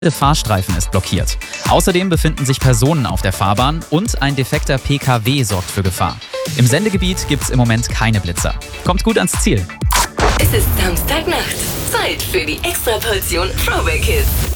Der Fahrstreifen ist blockiert. Außerdem befinden sich Personen auf der Fahrbahn und ein defekter PKW sorgt für Gefahr. Im Sendegebiet gibt es im Moment keine Blitzer. Kommt gut ans Ziel. Es ist Samstagnacht. Zeit für die Extraportion Throwback Hits.